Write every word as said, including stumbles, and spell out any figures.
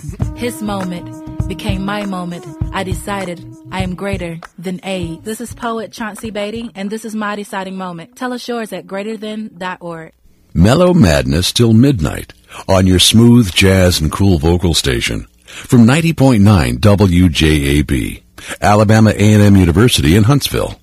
His moment became my moment. I decided I am greater than AIDS. This is poet Chauncey Beatty, and this is my deciding moment. Tell us yours at greater than dot org. Mellow Madness till midnight on your smooth jazz and cool vocal station from ninety point nine W J A B, Alabama A and M University in Huntsville.